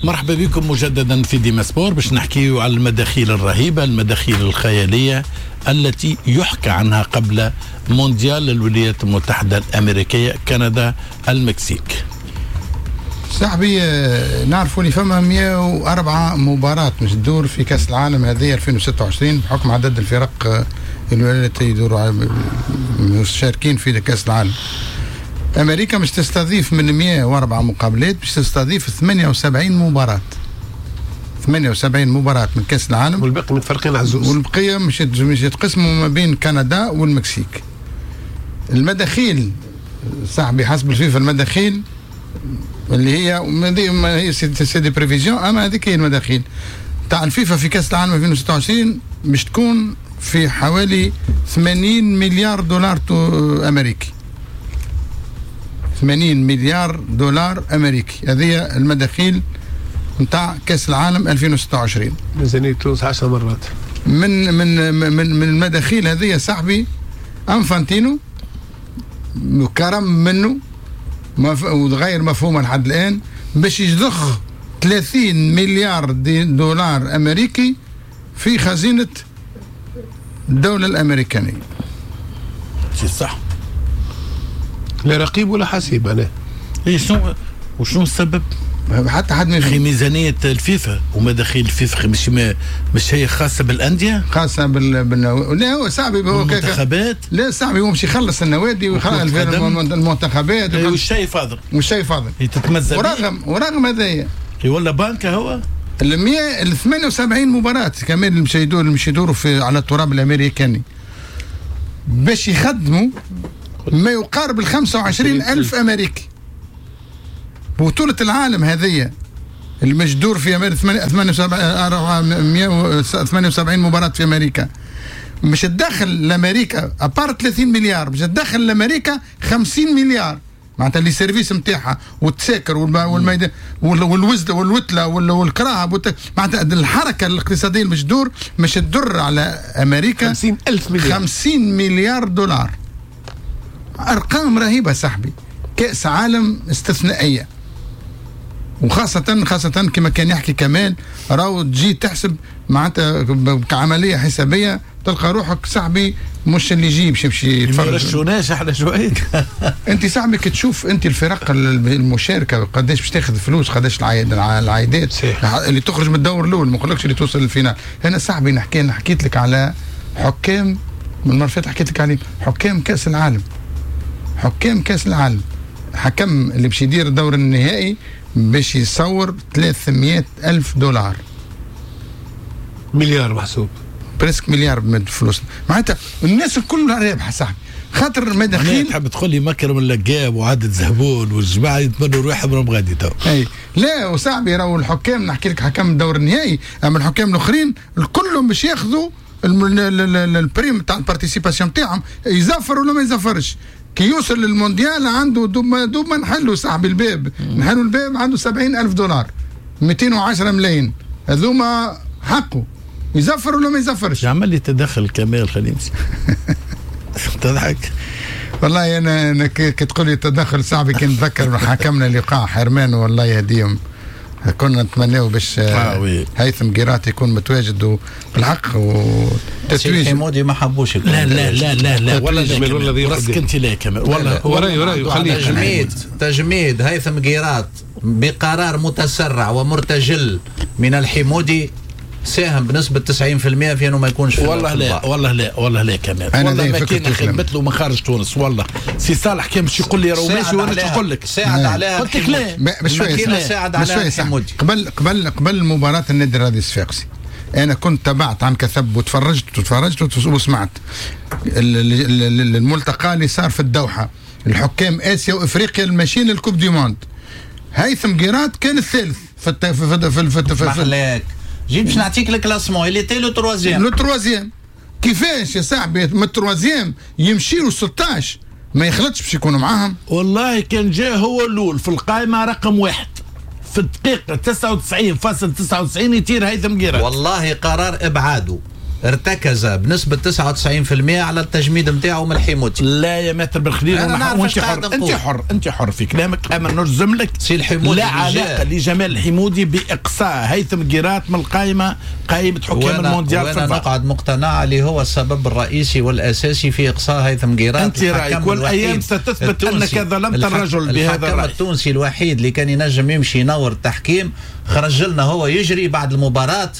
مرحبا بكم مجددا في ديما سبور باش نحكيو على المداخيل الرهيبة، المداخيل الخيالية التي يحكى عنها قبل مونديال الولايات المتحدة الأمريكية، كندا، المكسيك. صاحبي نعرفوا اللي فما 104 مباراة مش تدور في كأس العالم هذه 2026 بحكم عدد الفرق التي يدوروا مشاركين في كأس العالم. أمريكا مش تستضيف من 104 مقابلات، مش تستضيف 78 مباراة. 78 مباراة من كأس العالم، والباقي متفرقين عزوز، والبقية مش يتقسموا ما بين كندا والمكسيك. المداخيل صاحبي حسب الفيفا المداخيل اللي هي سيدي بريفيزيون، اما هذيك هي المداخيل تاع الفيفا في كاس العالم 2026 مش تكون في حوالي 80 مليار دولار امريكي. 80 مليار دولار امريكي، هذه المداخيل نتاع كاس العالم 2026. ميزانية تونس 10 مرات. من المداخيل هذه يا صاحبي انفانتينو كرم منه وغير مفهومة لحد الآن باش يضخ 30 مليار دولار أمريكي في خزينة الدولة الأمريكانية. صح، لا رقيب ولا حسيب. أنا وشنو السبب؟ حتى حد من في ميزانية الفيفا ومداخيل الفيفا مش هي خاصة بالأندية، خاصة لا هو صعبي هو المنتخبات. لا صعبي هو مش يخلص النوادي ويخلص المنتخبات والشيء فاضل تتمزق. ورغم هذايا ولا بانكا هو ال 78 مباراة كمان اللي مش يدوروا على التراب الأمريكاني باش يخدموا ما يقارب 25,000 أمريكي. بطولة العالم هذه المجدور في أمريكا 78 مباراة في أمريكا، مش تدخل لأمريكا أبار 30 مليار، مش تدخل لأمريكا 50 مليار معناتها اللي سيرفيس متاعها والتساكر والميدان والوزدة والوتلة والكراهب معناتها الحركة الاقتصادية المجدور مش تدر على أمريكا 50,000 مليار، 50 مليار دولار. أرقام رهيبة صاحبي، كأس عالم استثنائية. وخاصة كما كان يحكي كمال راهو تجي تحسب معناتها كعملية حسابية تلقى روحك صاحبي مش اللي يجي يمشي يتفرج. ما رشوناش احنا شوية. انت صاحبي كتشوف انت الفرق المشاركة قداش باش تاخذ فلوس، قداش العائدات اللي تخرج من الدور الاول، ما نقولكش اللي توصل للفينال. هنا صاحبي حكيت لك على حكام من المرة فاتت، حكيت لك عليه حكام كأس العالم. حكام كأس العالم حكم اللي باش يدير الدور النهائي باش يصور 300,000 دولار، مليار محسوب، بريسك مليار من الفلوس. معناتها الناس كلها رابحه صاحبي، خاطر مداخيل تحب تقول لي مكرم اللقاب وعدد زهبون والجماعه يتمنوا روحهم غادي تو. اي لا وصاحبي راهو الحكام نحكي لك حكم الدور النهائي، اما الحكام الاخرين كلهم باش ياخذوا البريم تاع البارتيسيباسيون تاعهم، يزفر ولا ما يزفرش. كي يوصل للمونديال عنده دوب ما نحلوا صاحبي الباب، نحلوا الباب عنده 70,000 دولار 210 ملايين، هذوما حقه يزفر ولا ما يزفرش. عمل لي تدخل كمال خلينا نمشي. تضحك والله انا كي تقول لي تدخل صاحبي كي نتذكر حكمنا لقاء حرمان والله يهديهم، كنا نتمناو باش هيثم قيرات يكون متواجد بالحق وتتويج. حمودي ما حبوش يكون. لا والله راسك انت لا كمان والله وراي تجميد هيثم قيرات بقرار متسرع ومرتجل من الحمودي ساهم بنسبة 90% في انه ما يكونش في والله لا كمان والله ما كان خدمت له من خارج تونس. والله سي صالح كان باش يقول لي راهو ماشي وانا نقول لك ساعد عليها، قلت لك لا بشويه ساعد عليها حمودي. قبل مباراة النادي الرياضي الصفاقسي انا كنت تابعت عن كثب وتفرجت وسمعت الملتقى اللي صار في الدوحة، الحكام اسيا وافريقيا الماشيين الكوب دي موند. هيثم قيرات كان الثالث في جيب باش نعطيك الكلاسمون اللي تي لو تروازيام. كيفاش يا صاحبي من التروازيام يمشيوا 16 ما يخلطش باش يكونوا معاهم؟ والله كان جاء هو الاول في القائمه رقم 1 في الدقيقه 99.99 يطير هيثم قيرات. والله قرار ابعاده ارتكز بنسبة 99% على التجميد نتاعو من الحيمودي. لا يا ماتر بالخليل، وانت حر، انت حر في كلامك، اما نجزم لك سي الحمودي لا علاقه لجمال الحمودي باقصاء هيثم قيراط من قائمه حكام المونديال. وانا نقعد مقتنع اللي هو السبب الرئيسي والاساسي في اقصاء هيثم قيراط. انت رايك والايام ستثبت انك ظلمت الرجل بهذا الراي. الحكم التونسي الوحيد اللي كان ينجم يمشي ينور التحكيم خرج لنا هو يجري بعد المباراه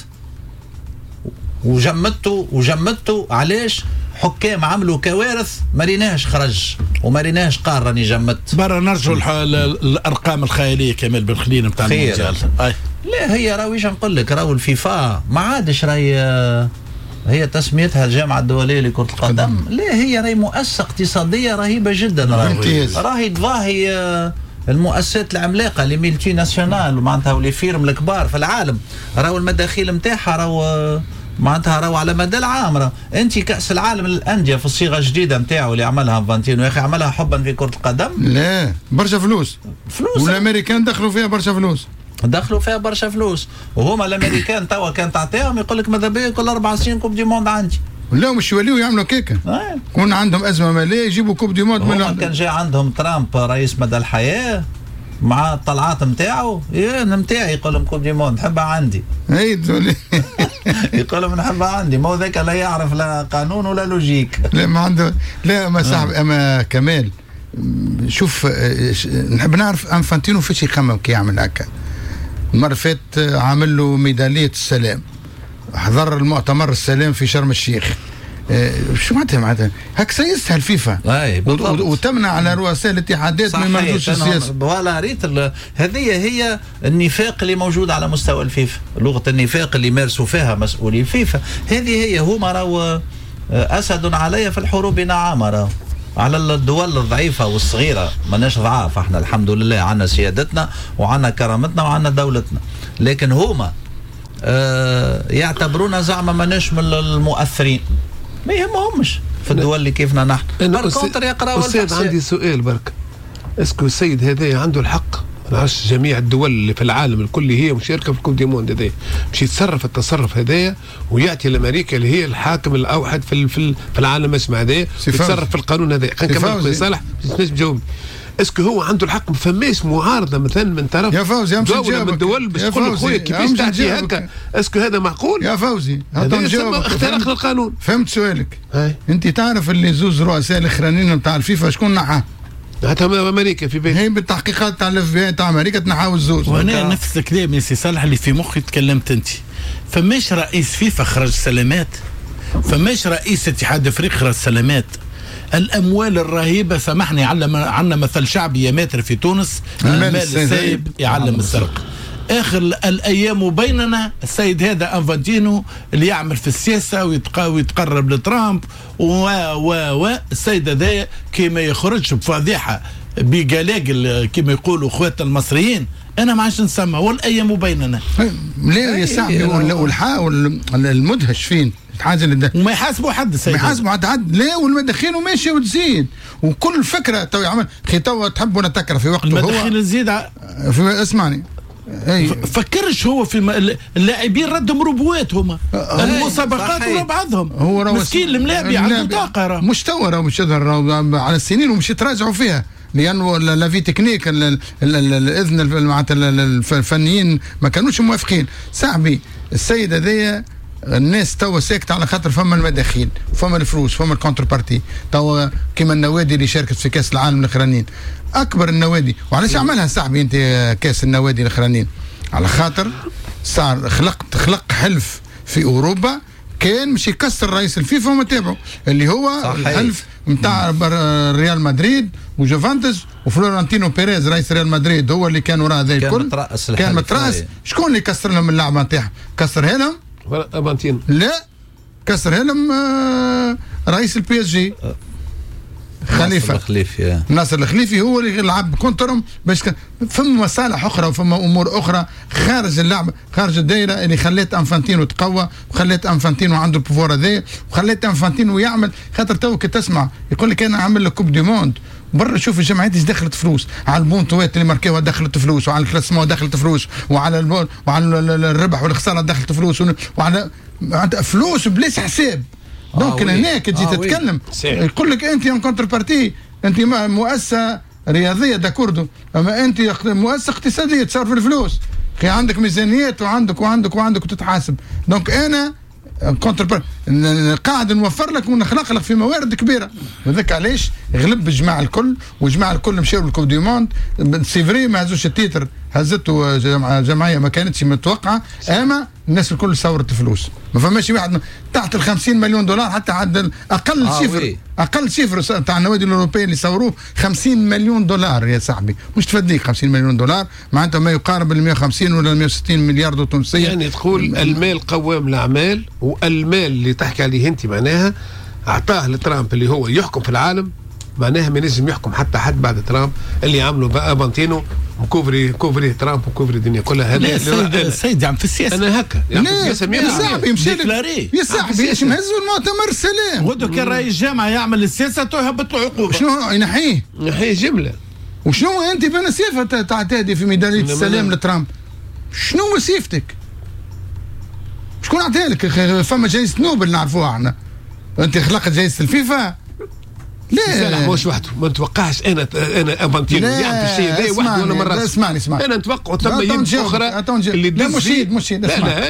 وجمدته علاش؟ حكام عملوا كوارث ما ريناهش خرج وما ريناهش قال راني جمدت. برا نرجعوا الارقام الخياليه كمال بن خليل نتاع المونديال. لا هي راهي نقول لك راهو الفيفا ما عادش هي تسميتها الجامعه الدوليه لكره القدم. لا هي راهي مؤسسه اقتصاديه رهيبه جدا. راهي تضاهي المؤسسات العملاقه اللي ميلتي ناسيونال ومعناتها واللي فيرم الكبار في العالم. راهو المداخيل نتاعها راهو معناتها راهو على مدى العام. انت كاس العالم للانديه في الصيغه الجديده نتاعو اللي عملها فانتينو يا اخي عملها حبا في كره القدم. لا برشا فلوس والامريكان دخلوا فيها برشا فلوس وهما الامريكان توا كان تعطيهم يقول لك ماذا بيا كل 4 سنين كوب دي موند عندي. لا مش يوليو يعملوا كيكه. كون عندهم ازمه ماليه يجيبوا كوب دي موند من كان جاي عندهم ترامب رئيس مدى الحياه مع الطلعات نتاعو نتاعي يقول لهم كوب دي موند نحبها عندي. يقول لهم نحبها عندي. ما هو ذاك لا يعرف لا قانون ولا لوجيك. لا ما عنده. لا ما صاحب اما كمال شوف نحب نعرف انفانتينو فاش يخمم كي يعمل هكا. المره فات عامل له ميداليه السلام، حضر المؤتمر السلام في شرم الشيخ. شو معناتها هاك سيسهل فيفا وتمنع على رؤساء الاتحادات ما يمارسوش السياسه. فوالا ريت هذه هي النفاق اللي موجود على مستوى الفيفا، لغه النفاق اللي يمارسوا فيها مسؤولي الفيفا. هذه هي هما راهو اسد علي في الحروب نعم. راهو على الدول الضعيفه والصغيره ماناش ضعاف احنا الحمد لله، عنا سيادتنا وعنا كرامتنا وعنا دولتنا، لكن هما يعتبرونا زعما ماناش من المؤثرين. ما يهمهمش في الدول اللي كيفنا نحن. بالكونتر يقراوا السيد عندي سؤال برك، اسكو السيد هذا عنده الحق؟ نعرفش جميع الدول اللي في العالم الكل هي مشاركه في الكوب دي موند هذايا باش يتصرف التصرف هذايا وياتي لامريكا اللي هي الحاكم الاوحد في العالم اسمه هذايا يتصرف في القانون هذايا. خلينا نكمل خويا صالح باش تجاوبني. اسكو هو عنده الحق؟ ما فماش معارضه مثلا من طرف يا فوزي دوله من الدول باش تقول خويا كيفاش تعطي هكا؟ اسكو هذا معقول يا فوزي؟ هذا اختراق للقانون. فهمت سؤالك؟ انت تعرف اللي زوز رؤساء الاخرانيين نتاع الفيفا شكون نحى؟ حتى امريكا في بيت هي بالتحقيقات تاع الاف بي تاع امريكا تنحاو الزوز. وانا نفس الكلام يا سي صالح اللي في مخي تكلمت انت. فماش رئيس فيفا خرج سلامات، فماش رئيس اتحاد افريقيا خرج سلامات. الاموال الرهيبه سامحني عندنا مثل شعبي يا ماتر في تونس، المال السايب يعلم السرقه. اخر الايام بيننا السيد هذا انفانتينو اللي يعمل في السياسه ويتقرب لترامب السيد هذا كيما يخرج بفضيحه بقلاقل كيما يقولوا اخواتنا المصريين. انا ما عادش نسمى والايام بيننا. لا يا صاحبي المدهش فين حاجه وما يحاسبوا حد السيد، ما يحاسبوا حد لا والمداخيل وماشيه وتزيد وكل فكره تو يعمل خي تو تحب ولا تكره في وقته. المداخيل تزيد اسمعني فكرش هو في اللاعبين ردهم ربوات هما المسابقات ولا بعضهم. هو مسكين الملاعبي عنده طاقه مستوى مش على السنين ومش يتراجعوا فيها لانه لا في تكنيك الاذن معناتها الفنيين ما كانوش موافقين. صاحبي السيد هذايا الناس توا ساكت على خاطر فما المداخيل فما الفلوس فما الكونتر بارتي. توا كيما النوادي اللي شاركت في كاس العالم الاخرانيين اكبر النوادي. وعلاش عملها صاحبي انت كاس النوادي الاخرانيين؟ على خاطر صار خلق حلف في اوروبا كان مش يكسر رئيس الفيفا وما تابعه اللي هو الحلف نتاع ريال مدريد وجوفانتس وفلورنتينو بيريز رئيس ريال مدريد هو اللي كان وراء ذا الكل. كان متراس. شكون اللي كسر لهم اللعبه نتاعهم؟ كسرها لهم افانتينو؟ لا كسرها لهم رئيس البي اس جي خليفه ناصر الخليفي هو اللي لعب كونترهم باش فما مصالح اخرى وفما امور اخرى خارج اللعبه خارج الدائره اللي خلات انفانتينو تقوى وخلات انفانتينو عنده البوفور هذايا وخلات انفانتينو يعمل. خاطر تو كي تسمع يقول لك انا عامل لك كوب دي موند برا شوف الجمعيات ايش دخلت فلوس على البونتوات اللي ماركيوها دخلت فلوس، وعلى الكلاسمون دخلت فلوس، وعلى الربح والخساره دخلت فلوس، وعلى فلوس بليس حساب. دونك هناك تجي تتكلم يقول لك انت ان كونتر بارتي انت مؤسسه رياضيه داكوردو، اما انت مؤسسه اقتصاديه تصرف الفلوس، عندك ميزانيات وعندك وتتحاسب. دونك انا كونتر قاعد نوفر لك ونخلق لك في موارد كبيره، وذاك علاش غلب الجماعه الكل، والجماعه الكل مشاو للكوب دي موند. سي فري ما هزوش التيتر، هزته جمعيه ما كانتش متوقعه، اما الناس الكل صورت فلوس. ما فماش واحد تحت ال 50 مليون دولار، حتى عند اقل شفر تاع النوادي الاوروبيه اللي صوروه 50 مليون دولار يا صاحبي، مش تفديك 50 مليون دولار معناتها ما يقارب ال 150 ولا 160 مليار دو تونسيه. يعني تقول المال قوام الاعمال، والمال اللي تحكي عليه انت معناها اعطاه لترامب اللي هو يحكم في العالم، معناها ما نجم يحكم حتى حد بعد ترامب اللي عملوا بقى بانتينو كوفري ترامب وكوفري الدنيا كلها. هذا السيد عم في السياسه، انا هكا يا صاحبي يمشي يا صاحبي ايش مهزوا المؤتمر السلام غدو كان رئيس الجامعه يعمل السياسه تهبط له عقوبه. شنو ينحيه جمله؟ وشنو انت بين سيفه تعتادي في ميداليه السلام لترامب؟ شنو وسيفتك؟ شكون عطاها لك؟ فما جائزه نوبل نعرفوها احنا، انت خلقت جائزه الفيفا؟ لا مش وحده، ما نتوقعش انا افانتينو يعمل الشيء هذا وحده ولا مرات. اسمعني انا نتوقع ثم يمشي اخرى اللي لا مشيد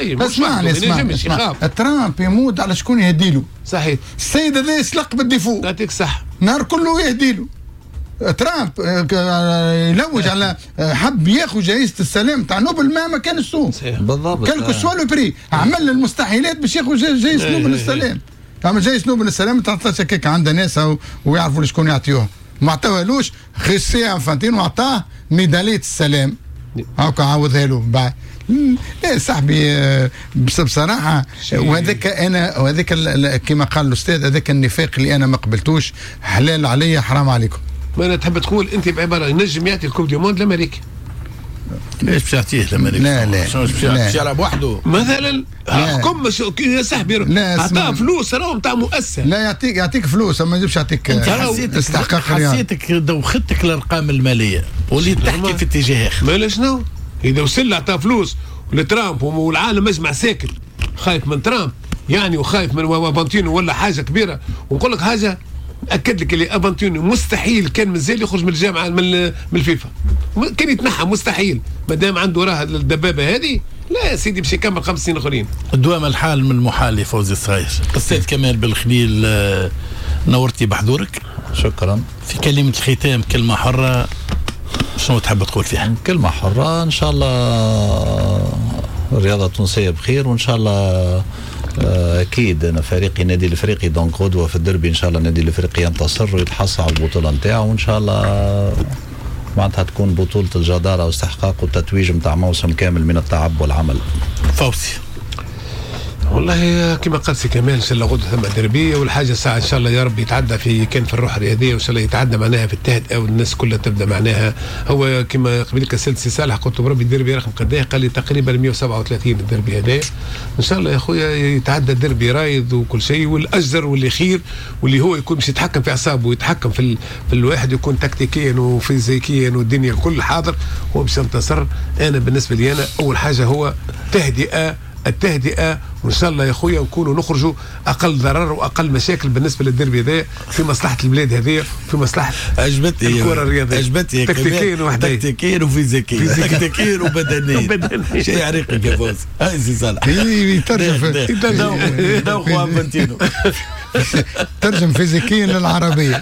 اسمعني ترامب يموت على شكون يهدي له. صحيح السيد هذا يسلق بالديفو، يعطيك صح، نهار كله يهدي له. ترامب يلوج على حب ياخذ جائزه السلام تاع نوبل ما كان السوق بالضبط، كلكو سوا لو بري، عمل المستحيلات باش ياخذ جائزه نوبل السلام. تعمل جايزة نوبل السلام تعطيش هكاك عندها ناس ويعرفوا شكون يعطيوها، ما عطاوهالوش خسي انفانتينو وعطاه ميدالية السلام هاكا عاوضها له بعد. لا صاحبي بصراحة وهذاك كما قال الأستاذ هذاك النفاق اللي أنا ما قبلتوش، حلال عليا حرام عليكم. ما أنا تحب تقول أنت بعبارة ينجم يعطي الكوب دي موند لأمريكا؟ ليش باش يعطيه لامريكا؟ لا باش يلعب وحده مثلا. حكم يا صاحبي عطاه فلوس راهو نتاع مؤسسه. لا يعطيك فلوس اما ما يجيبش يعطيك استحقاق. حسيتك دوختك الارقام الماليه وليت تحكي في اتجاه اخر. ما شنو اذا وصل عطاه فلوس لترامب والعالم مجمع ساكن خايف من ترامب يعني، وخايف من بانتينو ولا حاجه كبيره. ونقول لك حاجه اكد لك اللي افانتينو مستحيل كان مازال يخرج من الجامعه من الفيفا، كان يتنحى مستحيل ما دام عنده راه الدبابه هذه. لا يا سيدي باش يكمل 5 سنين اخرين. دوام الحال من المحال فوزي الصغير. استاذ كمال بالخليل نورتي بحضورك، شكرا. في كلمه الختام كلمه حره شنو تحب تقول فيها؟ كلمه حره ان شاء الله الرياضه التونسيه بخير، وان شاء الله اكيد انا فريقي نادي الافريقي دونك غدوه في الدربي ان شاء الله النادي الافريقي ينتصر ويتحصل على البطوله نتاعو، وان شاء الله معناتها تكون بطوله الجداره واستحقاق والتتويج نتاع موسم كامل من التعب والعمل. فوزي والله كما قال سي كمال ان شاء الله غدوه ثم دربيه، والحاجه ساعه ان شاء الله يا رب يتعدى كان في الروح الرياضيه، وان شاء الله يتعدى معناها في التهدئه والناس كلها تبدا معناها. هو كما قبيل سالت سي صالح قلت بربي الدربي رقم قداه، قال لي تقريبا 137 الدربي هذا. ان شاء الله يا خويا يتعدى الدربي رايض وكل شيء، والاجر واللي خير واللي هو يكون مش يتحكم في اعصابه ويتحكم في الواحد يكون تكتيكيا وفيزيكيا والدنيا الكل حاضر هو باش ينتصر. انا بالنسبه لي انا اول حاجه هو التهدئه، وان شاء الله يا خويا نكونوا نخرجوا اقل ضرر واقل مشاكل بالنسبه للدربي هذا في مصلحه البلاد هذه وفي مصلحه الكره الرياضيه. عجبتني تكتيكيا وحدين، تكتيكيا وفيزيكيا، تكتيكيا وبدنيا. شيء عريق يا فوز. هاي سي صالح يترجم دوخوا فانتينو ترجم فيزيكيا للعربيه.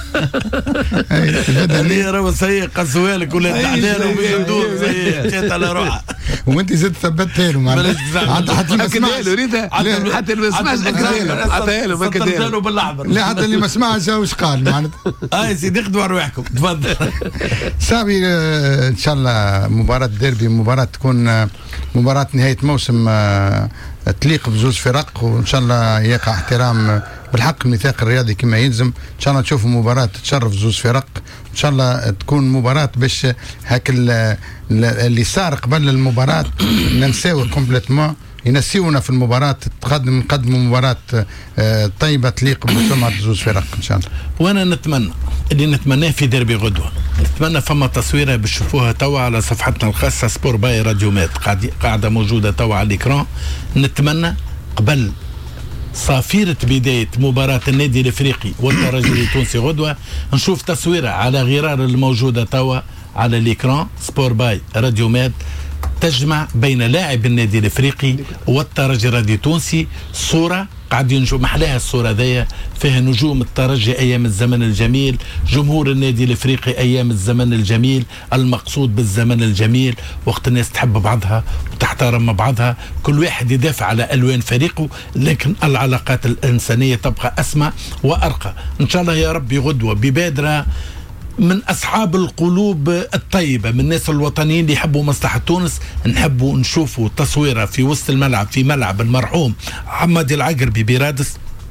اللي راهو سيء قسوها لك ولا تعداله وبيدور زي جات على روحها وانت زدت ثبتها له حتى ما سمعش حتى ما سمعش عطاها له ما كداله بالاحمر. لا حتى اللي ما سمعش واش قال معناتها. سيدي خذوا ارواحكم تفضل. صافي ان شاء الله مباراه ديربي مباراه تكون مباراه نهايه موسم تليق بزوج فرق، وان شاء الله يقع احترام بالحق الميثاق الرياضي كما يلزم. ان شاء الله نشوفوا مباراه تشرف زوج فرق، ان شاء الله تكون مباراه باش هاك اللي صار قبل المباراه ننساوه كومبليتمون. ينسيونا في المباراة، نقدموا مباراة طيبة تليق بسمعة زوج فرق إن شاء الله. وأنا نتمنى اللي نتمناه في ديربي غدوة، نتمنى فما تصويرة بتشوفوها توا على صفحتنا الخاصة سبور باي راديو مات، قاعدة موجودة توا على الإكران. نتمنى قبل صافيرة بداية مباراة النادي الافريقي والترجي التونسي غدوة نشوف تصويرة على غرار الموجودة توا على الإكران سبور باي راديو مات، تجمع بين لاعب النادي الافريقي والترجي الرياضي التونسي صورة قاعدين نشوف محلاها. الصورة ذي فيها نجوم الترجي أيام الزمن الجميل، جمهور النادي الافريقي أيام الزمن الجميل، المقصود بالزمن الجميل وقت الناس تحب بعضها وتحترم بعضها، كل واحد يدافع على ألوان فريقه، لكن العلاقات الإنسانية تبقى أسمى وأرقى. إن شاء الله يا ربي غدوة ببادرة من أصحاب القلوب الطيبة، من الناس الوطنيين اللي يحبوا مصلحة تونس، نحبوا نشوفوا تصويرة في وسط الملعب في ملعب المرحوم حمادي العقربي برادس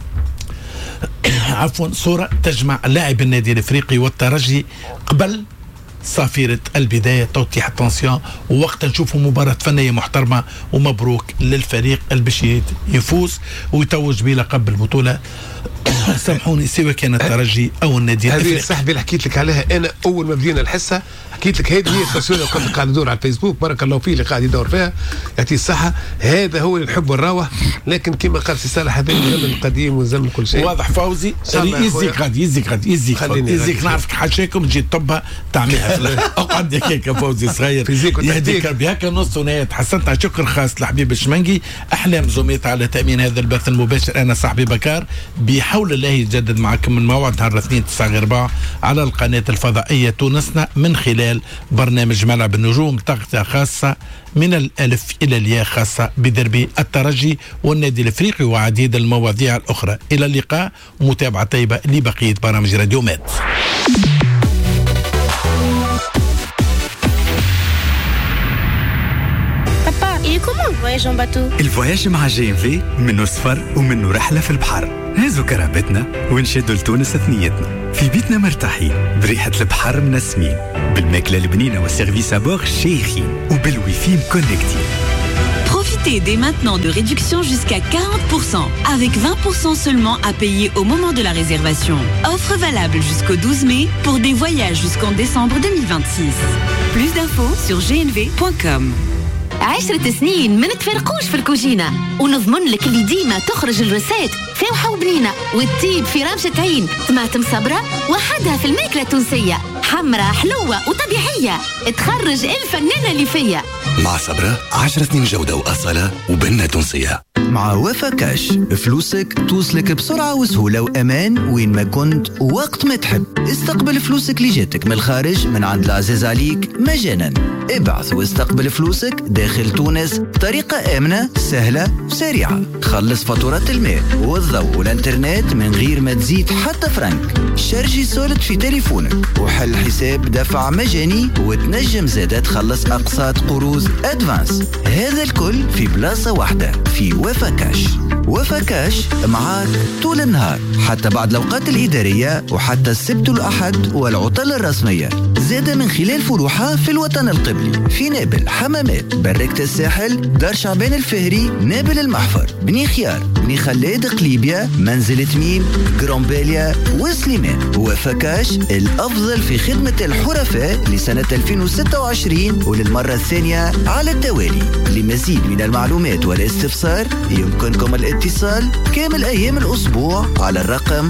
عفوا، صورة تجمع لاعب النادي الافريقي والترجي قبل صافرة البداية توطيح التنسيون، ووقت نشوفوا مباراة فنية محترمة. ومبروك للفريق البشيت يفوز ويتوج بلقب البطولة سامحوني سواء كان الترجي او النادي الافريقي. هذه الصحبه اللي حكيت لك عليها انا اول ما بدينا الحصه، حكيت لك هذه هي التصوير اللي كنت قاعد ادور على الفيسبوك، بارك الله فيه اللي قاعد يدور فيها يعطيه الصحه. هذا هو اللي نحب نراوح، لكن كما قال سي صالح هذا الزمن القديم والزمن كل شيء واضح. فوزي يزيك نعرفك حاشاكم تجي طبها تعملها اقعد هيك فوزي صغير يهديك ربي هكا نص ونهايه. حسنت شكر خاص لحبيب الشمنجي، احلام زوميت على تامين هذا البث المباشر. انا صاحبي بكار بحول الله يتجدد معكم من موعد نهار الاثنين 9:04 على القناة الفضائية تونسنا من خلال برنامج ملعب النجوم، تغطية خاصة من الألف إلى الياء خاصة بدربي الترجي والنادي الافريقي وعديد المواضيع الأخرى. إلى اللقاء ومتابعة طيبة لبقية برامج راديو مات. voyage en bateau. الفواياج مع GMV منه سفر ومنه رحلة في البحر. هزوا كرامتنا ونشدوا لتونس ثنيتنا في بيتنا مرتاحين بريحة البحر منسمين بالماكلة البنينة والسيرفيس أبور شيخين وبالويفي مكونكتين. Profitez dès maintenant de réductions jusqu'à 40%, avec 20% seulement à payer au moment de la réservation. Offre valable jusqu'au 12 mai pour des voyages jusqu'en décembre 2026. Plus d'infos sur gnv.com. 10 سنين ما نتفرقوش في الكوجينة، ونضمن لك اللي ديما تخرج الرسات فاوحة وبنينة والطيب في رمشة عين. طماطم صبرة وحدها في الماكلة التونسية، حمرة حلوة وطبيعية، تخرج الفنانة اللي فيا. مع صبرة 10 سنين جودة وأصالة وبنة تونسية. مع وفا كاش فلوسك توصلك بسرعة وسهولة وأمان وين ما كنت وقت ما تحب. استقبل فلوسك اللي جاتك من الخارج من عند العزيز عليك مجانا. ابعث واستقبل فلوسك داخل تونس بطريقة آمنة سهلة وسريعة. خلص فاتورات الماء والضوء والانترنت من غير ما تزيد حتى فرنك. شارجي سولد في تليفونك وحل حساب دفع مجاني وتنجم زادة تخلص أقساط قروض أدفانس. هذا الكل في بلاصة واحدة في وفا كاش. وفا كاش معاك طول النهار حتى بعد الأوقات الإدارية وحتى السبت والأحد والعطل الرسمية. زادة من خلال فروحها في الوطن القبلي في نابل، حمامات، بركة الساحل، دار شعبان الفهري، نابل المحفر، بني خيار، بني خلاد، قليبيا، منزل تميم، جرامباليا وسليمان. وفا كاش الأفضل في خدمة الحرفاء لسنة 2026 وللمرة الثانية على التوالي. لمزيد من المعلومات والاستفسار يمكنكم الاتصال كامل أيام الأسبوع على الرقم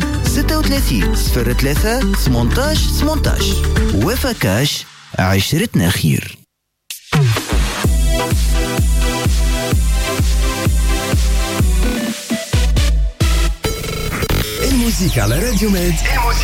36 03 18 18. وفا كاش عشرتنا خير. الموسيقى على راديو ماد